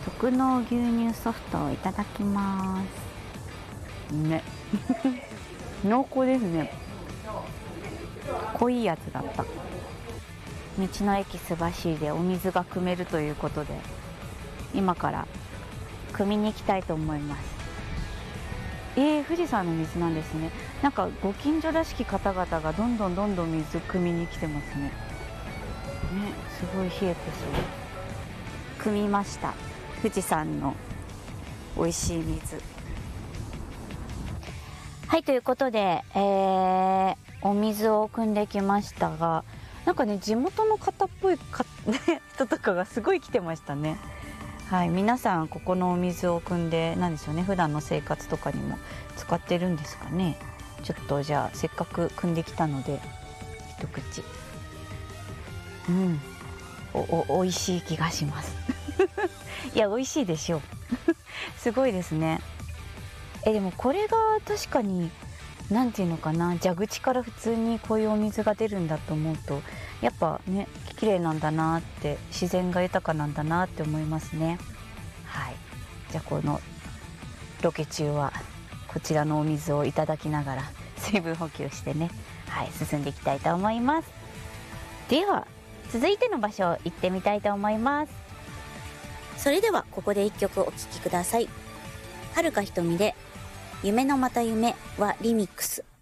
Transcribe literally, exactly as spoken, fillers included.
特濃牛乳ソフトをいただきますね。濃厚ですね。濃いやつだった。道の駅すばしでお水が汲めるということで、今から汲みに行きたいと思います。えー、富士山の水なんですね。なんかご近所らしき方々がどんどんどんどん水汲みに来てますね。ね、すごい冷えてそう。汲みました。富士山の美味しい水。はい、ということで、えー、お水を汲んできましたが、なんかね、地元の方っぽいか、ね、人とかがすごい来てましたね。はい、皆さんここのお水を汲んで、なんでしょうね、普段の生活とかにも使ってるんですかね。ちょっとじゃあせっかく汲んできたので一口。うん、おお美味しい気がします。いや、美味しいでしょう。すごいですね。えでもこれが確かになんていうのかな、蛇口から普通にこういうお水が出るんだと思うと、やっぱね、綺麗なんだなって、自然が豊かなんだなって思いますね。はい、じゃあこのロケ中はこちらのお水をいただきながら水分補給してね、はい、進んでいきたいと思います。では続いての場所行ってみたいと思います。それではここで一曲お聴きください。はるかひとみで夢のまた夢はリミックス。